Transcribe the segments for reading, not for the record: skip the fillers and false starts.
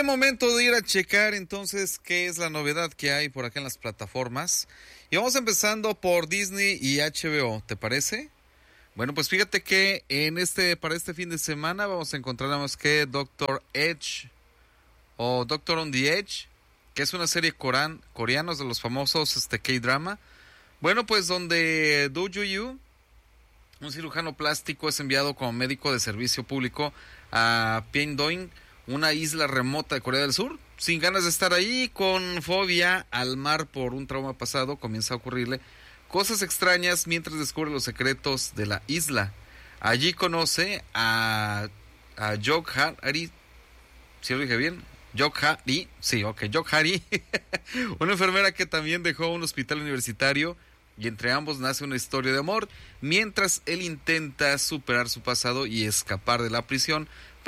bien, momento de ir a checar entonces qué es la novedad que hay por acá en las plataformas. Y vamos empezando por Disney y HBO, ¿te parece? Bueno, pues fíjate que para este fin de semana vamos a encontrar nada más que Doctor Edge o Doctor on the Edge, que es una serie coreanos de los famosos K-drama. Bueno, pues donde Do Yu, un cirujano plástico, es enviado como médico de servicio público a Pyongyang, una isla remota de Corea del Sur. Sin ganas de estar ahí, con fobia al mar por un trauma pasado, comienza a ocurrirle cosas extrañas mientras descubre los secretos de la isla. Allí conoce a Jok Hari, ¿sí lo dije bien? Jok Hari, sí, ok, Jok Hari, una enfermera que también dejó un hospital universitario, y entre ambos nace una historia de amor, mientras él intenta superar su pasado y escapar de la prisión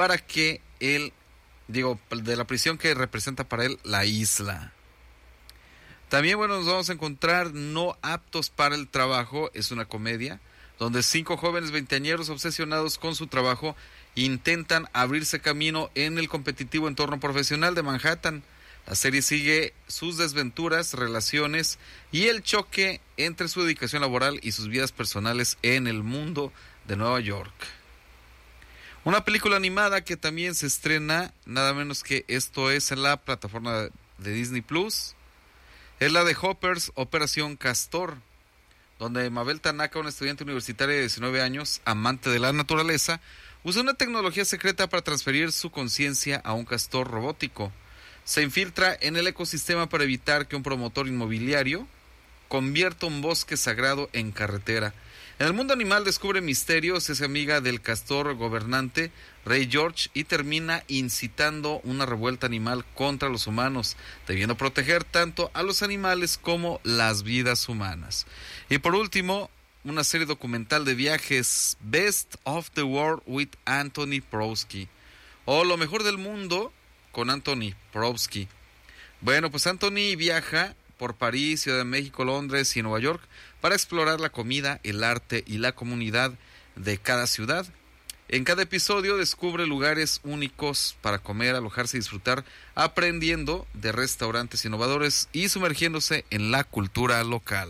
de la prisión que representa para él la isla. También, bueno, nos vamos a encontrar No aptos para el trabajo, es una comedia, donde 5 jóvenes veinteañeros obsesionados con su trabajo intentan abrirse camino en el competitivo entorno profesional de Manhattan. La serie sigue sus desventuras, relaciones y el choque entre su dedicación laboral y sus vidas personales en el mundo de Nueva York. Una película animada que también se estrena, nada menos que esto es en la plataforma de Disney Plus, es la de Hoppers Operación Castor, donde Mabel Tanaka, una estudiante universitaria de 19 años, amante de la naturaleza, usa una tecnología secreta para transferir su conciencia a un castor robótico. Se infiltra en el ecosistema para evitar que un promotor inmobiliario convierta un bosque sagrado en carretera. En el mundo animal descubre misterios, es amiga del castor gobernante Rey George y termina incitando una revuelta animal contra los humanos, debiendo proteger tanto a los animales como las vidas humanas. Y por último, una serie documental de viajes, Best of the World with Anthony Porowski, o Lo mejor del mundo con Anthony Porowski. Bueno, pues Anthony viaja por París, Ciudad de México, Londres y Nueva York para explorar la comida, el arte y la comunidad de cada ciudad. En cada episodio descubre lugares únicos para comer, alojarse y disfrutar, aprendiendo de restaurantes innovadores y sumergiéndose en la cultura local.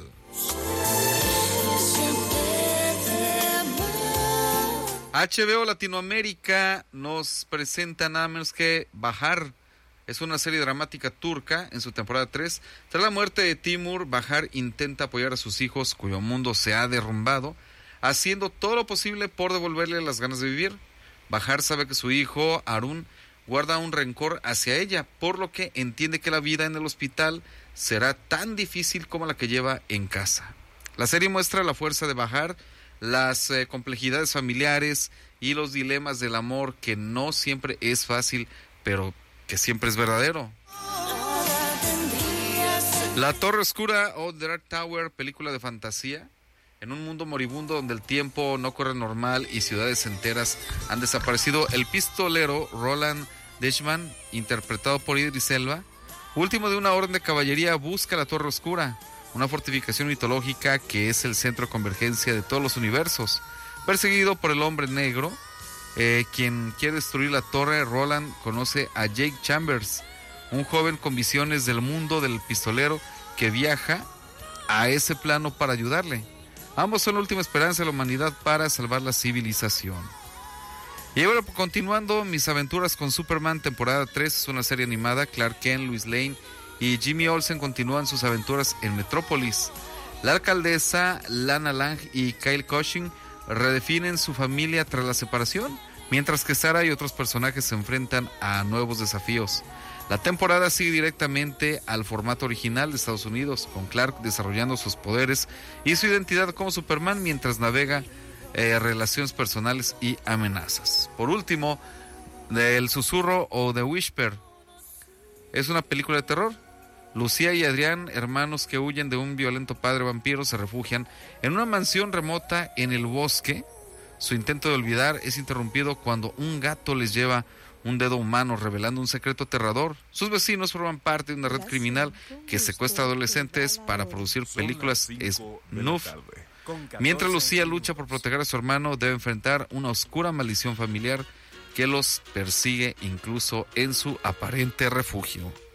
HBO Latinoamérica nos presenta nada menos que Bahar. Es una serie dramática turca en su temporada 3. Tras la muerte de Timur, Bahar intenta apoyar a sus hijos cuyo mundo se ha derrumbado, haciendo todo lo posible por devolverle las ganas de vivir. Bahar sabe que su hijo, Harun, guarda un rencor hacia ella, por lo que entiende que la vida en el hospital será tan difícil como la que lleva en casa. La serie muestra la fuerza de Bahar, las complejidades familiares y los dilemas del amor, que no siempre es fácil, pero que siempre es verdadero. La Torre Oscura o The Dark Tower, película de fantasía. En un mundo moribundo donde el tiempo no corre normal y ciudades enteras han desaparecido, el pistolero Roland Deshman, interpretado por Idris Elba, último de una orden de caballería, busca la Torre Oscura, una fortificación mitológica que es el centro de convergencia de todos los universos. Perseguido por el Hombre Negro, quien quiere destruir la torre, Roland conoce a Jake Chambers, un joven con visiones del mundo del pistolero que viaja a ese plano para ayudarle. Ambos son la última esperanza de la humanidad para salvar la civilización. Y bueno, continuando mis aventuras con Superman, temporada 3, es una serie animada. Clark Kent, Lois Lane y Jimmy Olsen continúan sus aventuras en Metrópolis. La alcaldesa Lana Lang y Kyle Cushing redefinen su familia tras la separación, mientras que Sarah y otros personajes se enfrentan a nuevos desafíos. La temporada sigue directamente al formato original de Estados Unidos, con Clark desarrollando sus poderes y su identidad como Superman mientras navega relaciones personales y amenazas. Por último, El Susurro o The Whisper es una película de terror. Lucía y Adrián, hermanos que huyen de un violento padre vampiro, se refugian en una mansión remota en el bosque. Su intento de olvidar es interrumpido cuando un gato les lleva un dedo humano, revelando un secreto aterrador. Sus vecinos forman parte de una red criminal que secuestra adolescentes para producir películas snuff. Mientras Lucía lucha por proteger a su hermano, debe enfrentar una oscura maldición familiar que los persigue incluso en su aparente refugio.